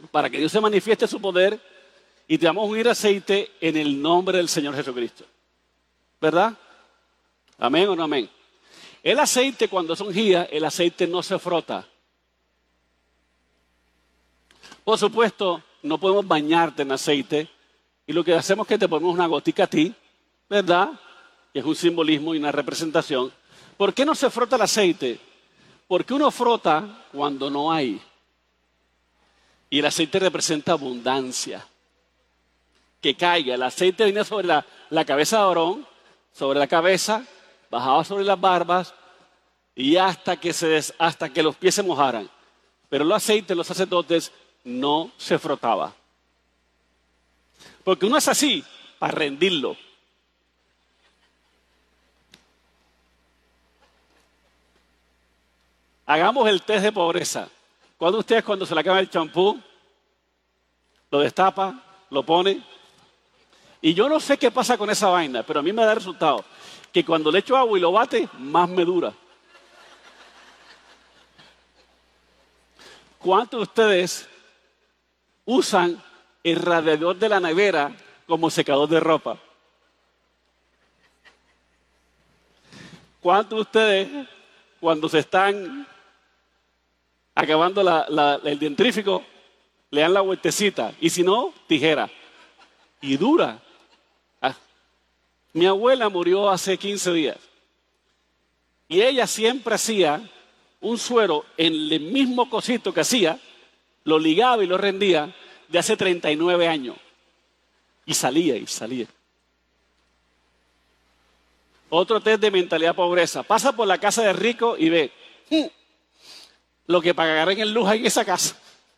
para que Dios se manifieste su poder y te vamos a unir aceite en el nombre del Señor Jesucristo. ¿Verdad? ¿Amén o no amén? El aceite, cuando es ungida, el aceite no se frota. Por supuesto, no podemos bañarte en aceite y lo que hacemos es que te ponemos una gotica a ti, ¿verdad? Que es un simbolismo y una representación. ¿Por qué no se frota el aceite? Porque uno frota cuando no hay. Y el aceite representa abundancia. Que caiga. El aceite venía sobre la cabeza de Aarón, sobre la cabeza, bajaba sobre las barbas y hasta que los pies se mojaran. Pero el aceite, los sacerdotes, no se frotaba. Porque uno es así, para rendirlo. Hagamos el test de pobreza. Cuando se le acaba el champú, lo destapa, lo pone. Y yo no sé qué pasa con esa vaina, pero a mí me da el resultado. Que cuando le echo agua y lo bate, más me dura. ¿Cuántos de ustedes usan el radiador de la nevera como secador de ropa? ¿Cuántos de ustedes, cuando se están acabando el dentrífico, le dan la vueltecita? Y si no, tijera. Y dura. Mi abuela murió hace 15 días. Y ella siempre hacía un suero en el mismo cosito que hacía, lo ligaba y lo rendía de hace 39 años. Y salía y salía. Otro test de mentalidad pobreza. Pasa por la casa de rico y ve lo que pagarán en luz en esa casa.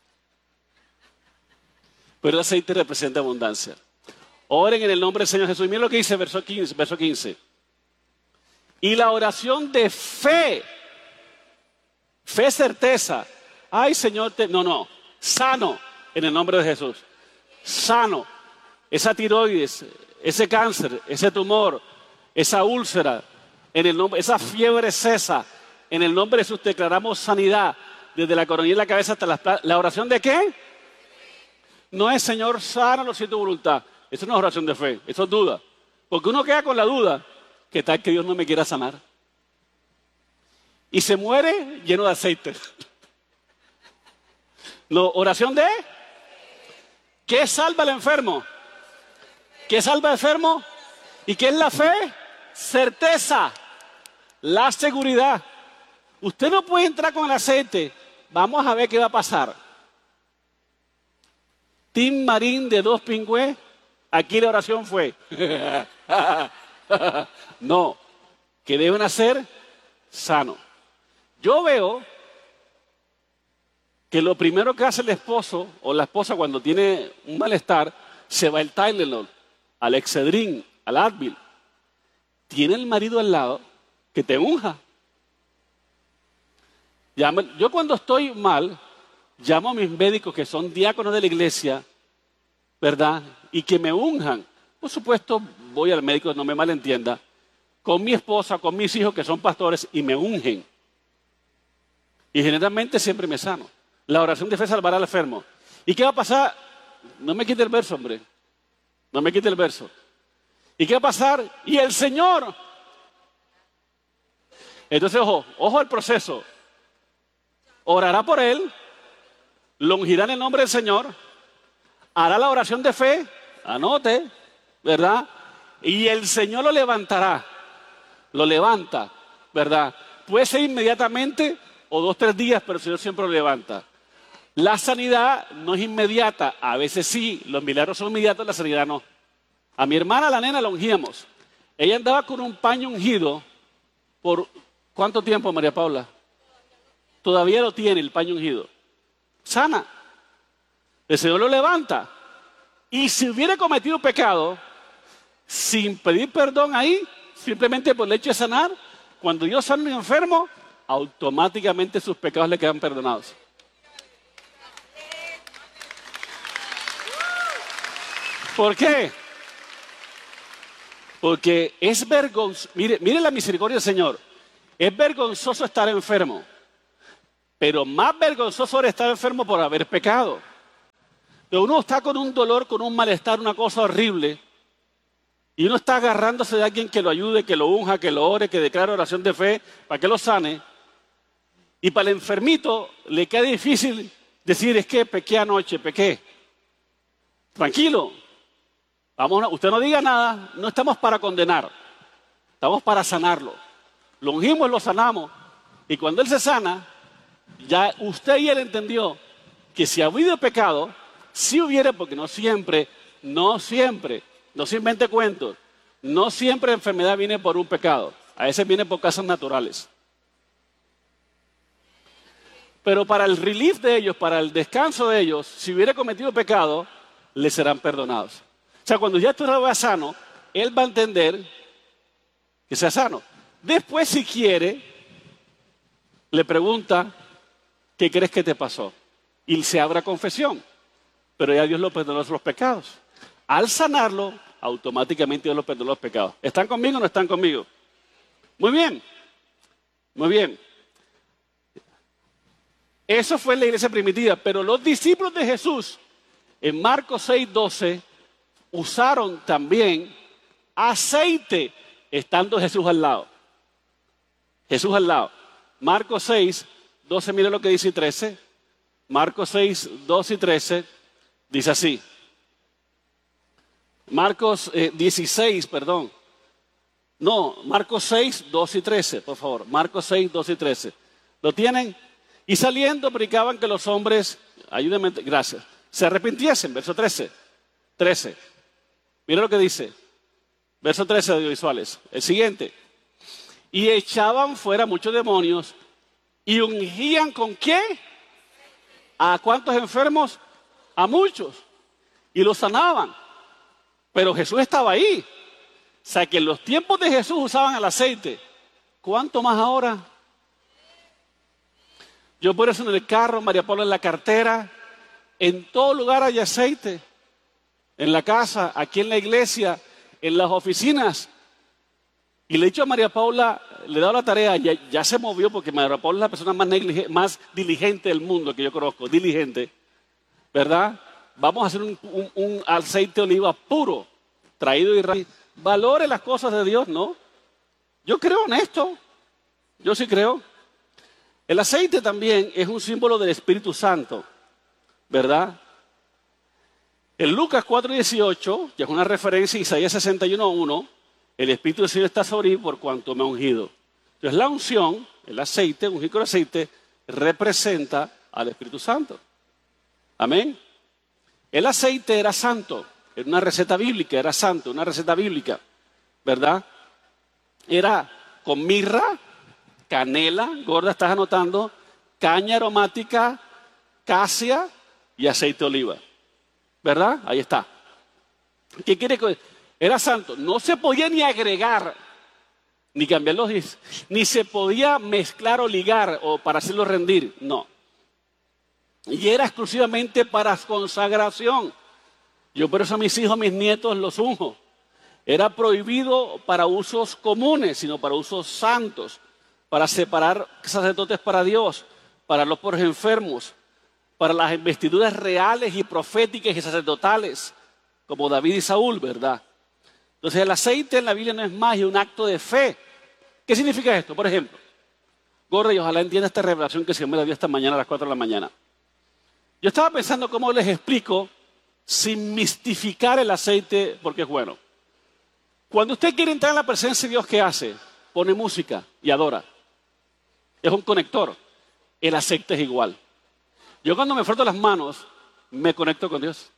Pero el aceite representa abundancia. Oren en el nombre del Señor Jesús. Y miren lo que dice verso 15. Y la oración de fe. Fe es certeza. Ay, Señor, sano en el nombre de Jesús. Sano. Esa tiroides, ese cáncer, ese tumor, esa úlcera, esa fiebre cesa. En el nombre de Jesús declaramos sanidad desde la coronilla de la cabeza hasta la oración de ¿qué? No es Señor, sánalo si es tu voluntad. Eso no es oración de fe, eso es duda. Porque uno queda con la duda, ¿qué tal que Dios no me quiera sanar? Y se muere lleno de aceite. No, oración de ¿qué salva al enfermo? ¿Qué salva al enfermo? ¿Y qué es la fe? Certeza, la seguridad. Usted no puede entrar con el aceite. Vamos a ver qué va a pasar. Tim Marín de 2 Pingües, aquí la oración fue. No, que deben hacer sano. Yo veo que lo primero que hace el esposo o la esposa cuando tiene un malestar, se va al Tylenol, al Excedrin, al Advil. Tiene el marido al lado que te unja. Yo cuando estoy mal, llamo a mis médicos que son diáconos de la iglesia, ¿verdad? Y que me unjan. Por supuesto, voy al médico, no me malentienda, con mi esposa, con mis hijos que son pastores y me ungen. Y generalmente siempre me sano. La oración de fe salvará al enfermo. ¿Y qué va a pasar? No me quite el verso, hombre. No me quite el verso. ¿Y qué va a pasar? Y el Señor. Entonces, ojo al proceso. Orará por él, lo ungirá en el nombre del Señor, hará la oración de fe, anote, ¿verdad? Y el Señor lo levantará, lo levanta, ¿verdad? Puede ser inmediatamente o 2 o 3 días, pero el Señor siempre lo levanta. La sanidad no es inmediata, a veces sí, los milagros son inmediatos, la sanidad no. A mi hermana, la nena, la ungíamos. Ella andaba con un paño ungido por ¿cuánto tiempo, María Paula? Todavía lo tiene el paño ungido. Sana. El Señor lo levanta. Y si hubiera cometido pecado, sin pedir perdón ahí, simplemente por el hecho de sanar, cuando Dios sana a un enfermo, automáticamente sus pecados le quedan perdonados. ¿Por qué? Porque es vergonzoso. Mire la misericordia del Señor. Es vergonzoso estar enfermo. Pero más vergonzoso es estar enfermo por haber pecado. Pero uno está con un dolor, con un malestar, una cosa horrible, y uno está agarrándose de alguien que lo ayude, que lo unja, que lo ore, que declare oración de fe para que lo sane. Y para el enfermito le queda difícil decir, es que pequé anoche, pequé. Tranquilo, usted no diga nada, no estamos para condenar, estamos para sanarlo. Lo ungimos, lo sanamos, y cuando él se sana, ya usted y él entendió que si ha habido pecado, si hubiera, porque no siempre, no se invente cuentos, no siempre enfermedad viene por un pecado, a veces viene por causas naturales. Pero para el relief de ellos, para el descanso de ellos, si hubiera cometido pecado, les serán perdonados. O sea, cuando ya tú lo veas sano, él va a entender que sea sano. Después, si quiere, le pregunta, ¿qué crees que te pasó? Y se abre confesión. Pero ya Dios lo perdonó los pecados. Al sanarlo, automáticamente Dios lo perdonó los pecados. ¿Están conmigo o no están conmigo? Muy bien. Muy bien. Eso fue en la iglesia primitiva. Pero los discípulos de Jesús, en Marcos 6:12, usaron también aceite estando Jesús al lado. Jesús al lado. Marcos 6:12, mire lo que dice y 13. Marcos 6:12 y 13, dice así. Marcos 16, perdón. No, Marcos 6:12 y 13, por favor. Marcos 6:12 y 13. ¿Lo tienen? Y saliendo predicaban que los hombres, ayúdenme, gracias, se arrepintiesen. Verso 13. Mira lo que dice. Verso 13 de audiovisuales. El siguiente. Y echaban fuera muchos demonios y ungían ¿con qué? ¿A cuántos enfermos? A muchos. Y los sanaban. Pero Jesús estaba ahí. O sea que en los tiempos de Jesús usaban el aceite. ¿Cuánto más ahora? Yo por eso en el carro, María Paula en la cartera, en todo lugar hay aceite. En la casa, aquí en la iglesia, en las oficinas. Y le he dicho a María Paula, le he dado la tarea, ya se movió porque María Paula es la persona más diligente del mundo que yo conozco, diligente, ¿verdad? Vamos a hacer un aceite de oliva puro, traído de Israel. Valore las cosas de Dios, ¿no? Yo creo en esto, yo sí creo. El aceite también es un símbolo del Espíritu Santo, ¿verdad? En Lucas 4:18, que es una referencia a Isaías 61:1, el Espíritu del Señor está sobre mí por cuanto me ha ungido. Entonces la unción, el aceite, ungir con aceite, representa al Espíritu Santo. Amén. El aceite era santo, era una receta bíblica, era santo, una receta bíblica, ¿verdad? Era con mirra, canela, gorda, estás anotando, caña aromática, casia y aceite de oliva. ¿Verdad? Ahí está. ¿Qué quiere decir? Era santo. No se podía ni agregar, ni cambiar ni se podía mezclar o ligar o para hacerlo rendir. No. Y era exclusivamente para consagración. Yo por eso a mis hijos, a mis nietos los unjo. Era prohibido para usos comunes, sino para usos santos. Para separar sacerdotes para Dios, para los pobres enfermos, para las investiduras reales y proféticas y sacerdotales, como David y Saúl, ¿verdad? Entonces el aceite en la Biblia no es más que un acto de fe. ¿Qué significa esto? Por ejemplo, Gorda, y ojalá entienda esta revelación que se me la dio esta mañana a las 4 de la mañana. Yo estaba pensando cómo les explico sin mistificar el aceite porque es bueno. Cuando usted quiere entrar en la presencia de Dios, ¿qué hace? Pone música y adora. Es un conector. El aceite es igual. Yo cuando me froto las manos, me conecto con Dios.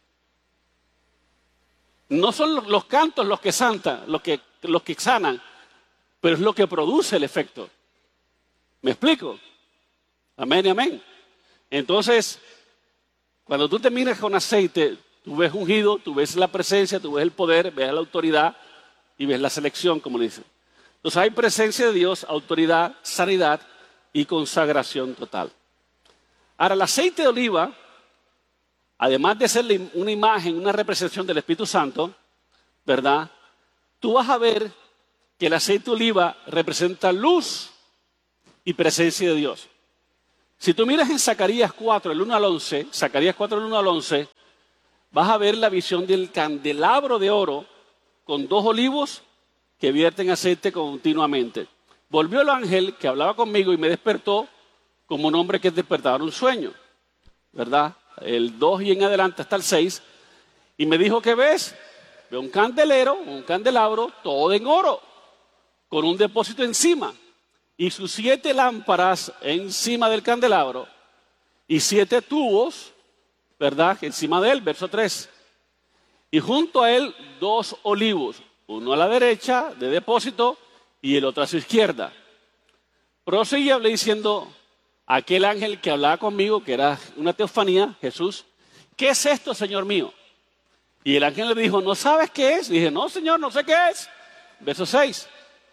No son los cantos los que santan, los que sanan, pero es lo que produce el efecto. ¿Me explico? Amén y amén. Entonces, cuando tú te miras con aceite, tú ves ungido, tú ves la presencia, tú ves el poder, ves la autoridad y ves la selección, como le dicen. Entonces hay presencia de Dios, autoridad, sanidad y consagración total. Ahora, el aceite de oliva, además de ser una imagen, una representación del Espíritu Santo, ¿verdad? Tú vas a ver que el aceite de oliva representa luz y presencia de Dios. Si tú miras en Zacarías 4, el 1 al 11, Zacarías 4, el 1 al 11, vas a ver la visión del candelabro de oro con 2 olivos que vierten aceite continuamente. Volvió el ángel que hablaba conmigo y me despertó como un hombre que es despertado en un sueño, ¿verdad? El 2 y en adelante hasta el 6. Y me dijo, ¿qué ves? Veo un candelabro, todo en oro, con un depósito encima. Y sus 7 lámparas encima del candelabro. Y 7 tubos, ¿verdad? Encima de él, verso 3. Y junto a él 2 olivos, uno a la derecha de depósito y el otro a su izquierda. Proseguí y hablé diciendo, aquel ángel que hablaba conmigo, que era una teofanía, Jesús, ¿qué es esto, Señor mío? Y el ángel le dijo, ¿no sabes qué es? Y dije, no, Señor, no sé qué es. Verso 6.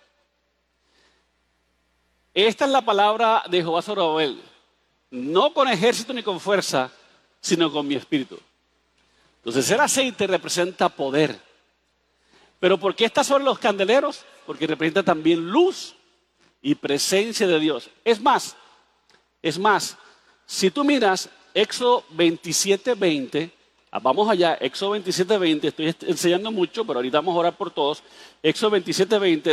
Esta es la palabra de Jehová sobre Babel, no con ejército ni con fuerza, sino con mi espíritu. Entonces el aceite representa poder. ¿Pero por qué está sobre los candeleros? Porque representa también luz y presencia de Dios. Es más, si tú miras Éxodo 27:20, vamos allá, Éxodo 27:20, estoy enseñando mucho, pero ahorita vamos a orar por todos. Éxodo 27:20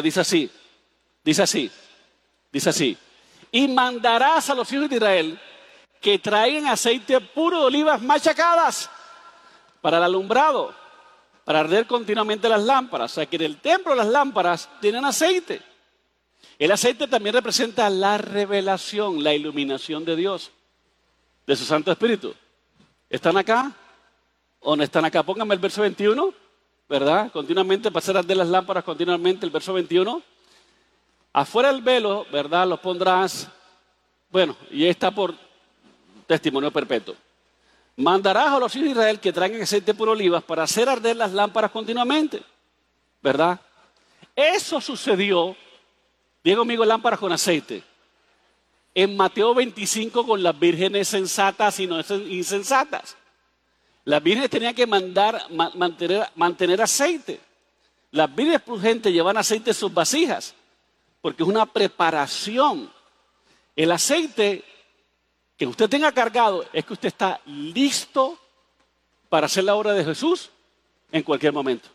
dice así, y mandarás a los hijos de Israel que traigan aceite puro de olivas machacadas para el alumbrado, para arder continuamente las lámparas. O sea, que en el templo las lámparas tienen aceite. El aceite también representa la revelación, la iluminación de Dios, de su Santo Espíritu. ¿Están acá o no están acá? Pónganme el verso 21, ¿verdad? Continuamente, para hacer arder las lámparas continuamente, el verso 21. Afuera del velo, ¿verdad? Los pondrás, bueno, y está por testimonio perpetuo. Mandarás a los hijos de Israel que traigan aceite por olivas para hacer arder las lámparas continuamente, ¿verdad? Eso sucedió, diga conmigo, lámparas con aceite, en Mateo 25 con las vírgenes sensatas y no insensatas. Las vírgenes tenían que mantener aceite. Las vírgenes prudentes llevan aceite en sus vasijas, porque es una preparación. El aceite que usted tenga cargado es que usted está listo para hacer la obra de Jesús en cualquier momento.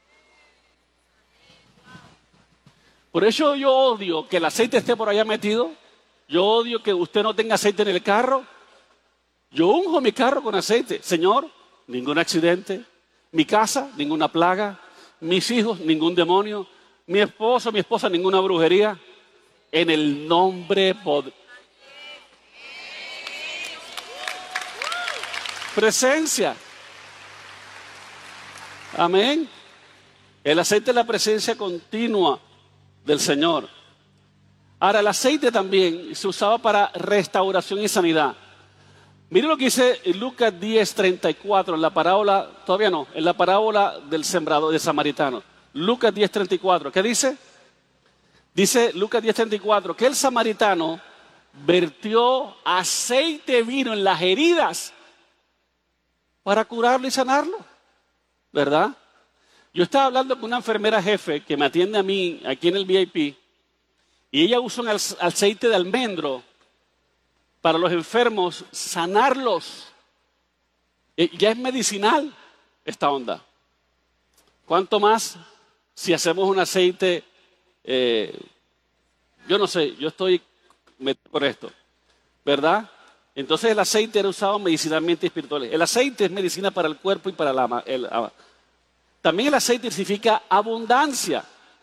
Por eso yo odio que el aceite esté por allá metido. Yo odio que usted no tenga aceite en el carro. Yo unjo mi carro con aceite. Señor, ningún accidente. Mi casa, ninguna plaga. Mis hijos, ningún demonio. Mi esposo, mi esposa, ninguna brujería. En el nombre poderoso. Presencia. Amén. El aceite es la presencia continua del Señor. Ahora, el aceite también se usaba para restauración y sanidad. Mire lo que dice Lucas 10:34 en la parábola, todavía no, en la parábola del sembrador de samaritano. Lucas 10:34, ¿qué dice? Dice Lucas 10:34 que el samaritano vertió aceite vino en las heridas para curarlo y sanarlo, ¿verdad? Yo estaba hablando con una enfermera jefe que me atiende a mí aquí en el VIP y ella usa un aceite de almendro para los enfermos sanarlos. Ya es medicinal esta onda. ¿Cuánto más si hacemos un aceite? Yo no sé, yo estoy metido por esto, ¿verdad? Entonces el aceite era usado medicinalmente y espiritualmente. El aceite es medicina para el cuerpo y para el alma. También el aceite significa abundancia,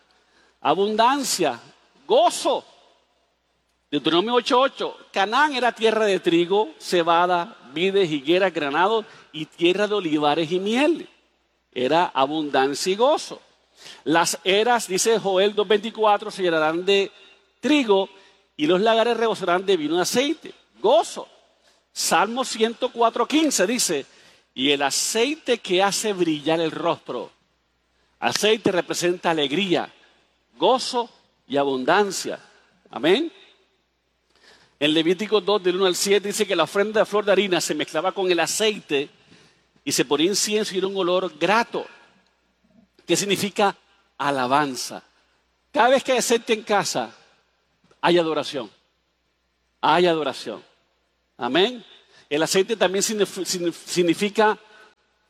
gozo. Deuteronomio 8:8, Canaán era tierra de trigo, cebada, vides, higueras, granados y tierra de olivares y miel. Era abundancia y gozo. Las eras, dice Joel 2:24, se llenarán de trigo y los lagares rebosarán de vino y aceite. Gozo. Salmo 104:15 dice, y el aceite que hace brillar el rostro. Aceite representa alegría, gozo y abundancia. Amén. En Levítico 2, del 1 al 7, dice que la ofrenda de flor de harina se mezclaba con el aceite y se ponía incienso y era un olor grato. ¿Qué significa? Alabanza. Cada vez que hay aceite en casa, hay adoración. Hay adoración. Amén. El aceite también significa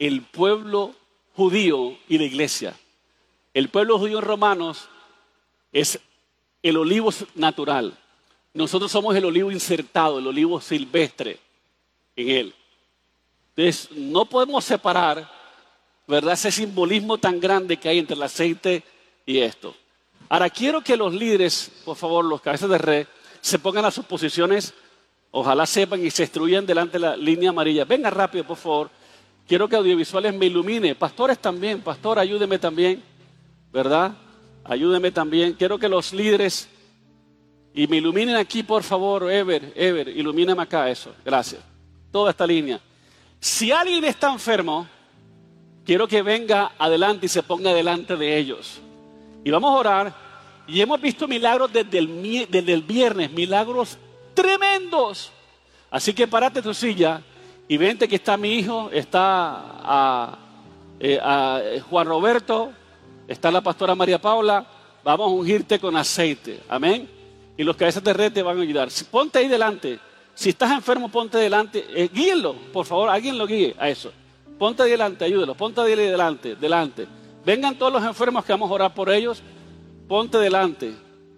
el pueblo judío y la iglesia. El pueblo judío en Romanos es el olivo natural. Nosotros somos el olivo insertado, el olivo silvestre en él. Entonces, no podemos separar, ¿verdad?, ese simbolismo tan grande que hay entre el aceite y esto. Ahora, quiero que los líderes, por favor, los cabezas de red, se pongan a sus posiciones. Ojalá sepan y se instruyan delante de la línea amarilla. Venga rápido, por favor. Quiero que audiovisuales me ilumine. Pastores también. Pastor, ayúdeme también. ¿Verdad? Ayúdeme también. Quiero que los líderes y me iluminen aquí, por favor. Ever, ilumíname acá eso. Gracias. Toda esta línea. Si alguien está enfermo, quiero que venga adelante y se ponga delante de ellos. Y vamos a orar. Y hemos visto milagros desde el viernes. Milagros tremendos. Así que párate tu silla y vente que está mi hijo, está Juan Roberto, está la pastora María Paula. Vamos a ungirte con aceite, amén. Y los cabezas de red te van a ayudar. Ponte ahí delante. Si estás enfermo, ponte delante. Guíenlo, por favor, alguien lo guíe a eso. Ponte ahí delante, ayúdalo. Ponte ahí delante. Vengan todos los enfermos que vamos a orar por ellos. Ponte delante.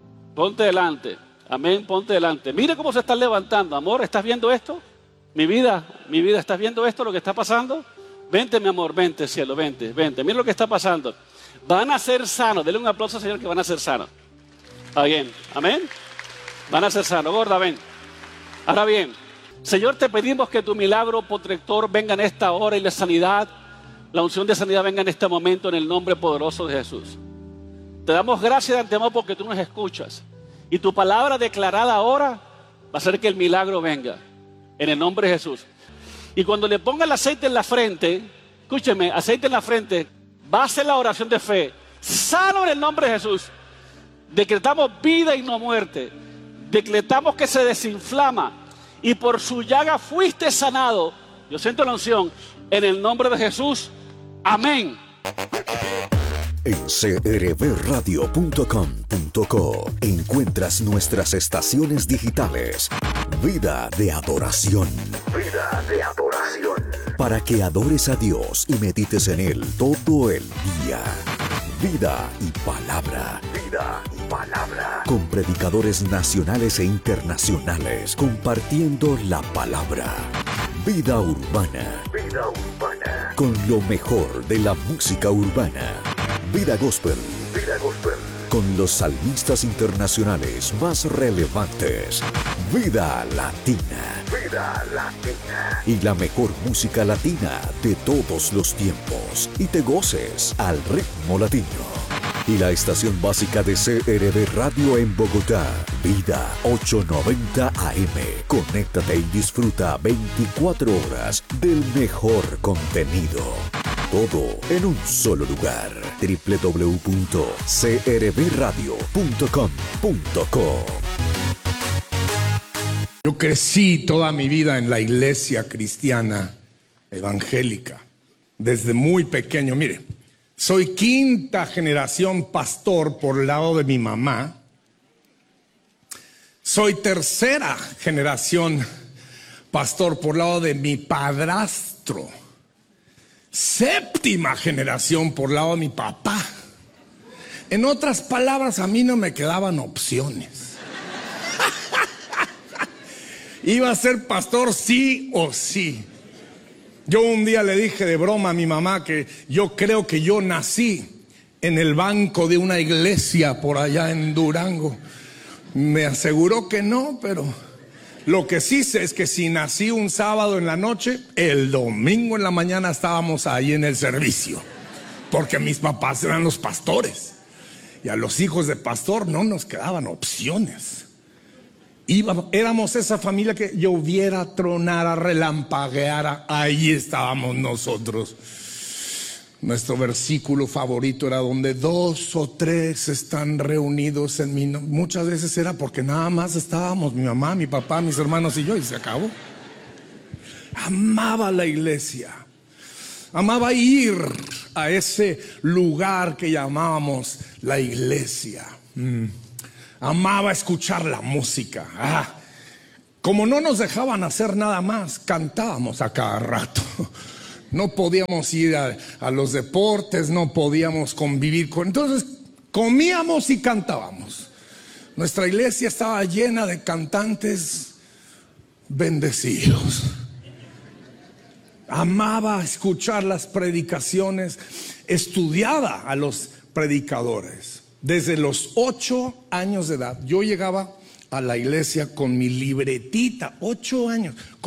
Amén, ponte delante. Mire cómo se están levantando. Amor, ¿estás viendo esto? Mi vida, ¿estás viendo esto, lo que está pasando? Vente, mi amor, vente, cielo, vente. Mira lo que está pasando. Van a ser sanos. Denle un aplauso al Señor que van a ser sanos. Está bien, amén. Van a ser sanos. Gorda, ven. Ahora bien, Señor, te pedimos que tu milagro protector venga en esta hora y la sanidad, la unción de sanidad venga en este momento en el nombre poderoso de Jesús. Te damos gracias de antemano porque tú nos escuchas. Y tu palabra declarada ahora va a hacer que el milagro venga. En el nombre de Jesús. Y cuando le ponga el aceite en la frente, escúcheme, aceite en la frente, va a hacer la oración de fe. Sano en el nombre de Jesús. Decretamos vida y no muerte. Decretamos que se desinflama. Y por su llaga fuiste sanado. Yo siento la unción. En el nombre de Jesús. Amén. En crbradio.com.co encuentras nuestras estaciones digitales. Vida de adoración. Vida de adoración. Para que adores a Dios y medites en Él todo el día. Vida y palabra. Vida y palabra. Con predicadores nacionales e internacionales compartiendo la palabra. Vida urbana. Vida urbana. Con lo mejor de la música urbana. Vida gospel. Vida gospel. Con los salmistas internacionales más relevantes. Vida latina. Vida latina. Y la mejor música latina de todos los tiempos. Y te goces al ritmo latino. Y la estación básica de CRB Radio en Bogotá. Vida 890 AM. Conéctate y disfruta 24 horas del mejor contenido. Todo en un solo lugar. www.crbradio.com.co. Yo crecí toda mi vida en la iglesia cristiana evangélica. Desde muy pequeño, mire, soy quinta generación pastor por el lado de mi mamá. Soy tercera generación pastor por el lado de mi padrastro. Séptima generación por lado de mi papá. En otras palabras, a mí no me quedaban opciones. Iba a ser pastor sí o sí. Yo un día le dije de broma a mi mamá que yo creo que yo nací en el banco de una iglesia por allá en Durango. Me aseguró que no, pero lo que sí sé es que si nací un sábado en la noche, el domingo en la mañana estábamos ahí en el servicio. Porque mis papás eran los pastores. Y a los hijos de pastor no nos quedaban opciones. Éramos esa familia que lloviera, tronara, relampagueara, ahí estábamos nosotros. Nuestro versículo favorito era donde 2 o 3 están reunidos en mi nombre. Muchas veces era porque nada más estábamos mi mamá, mi papá, mis hermanos y yo, y se acabó. Amaba la iglesia. Amaba ir a ese lugar que llamábamos la iglesia. Amaba escuchar la música. Como no nos dejaban hacer nada más, cantábamos a cada rato. No podíamos ir a los deportes, no podíamos convivir con... Entonces comíamos y cantábamos. Nuestra iglesia estaba llena de cantantes bendecidos. Amaba escuchar las predicaciones, estudiaba a los predicadores. Desde los 8 años de edad, yo llegaba a la iglesia con mi libretita, 8 años.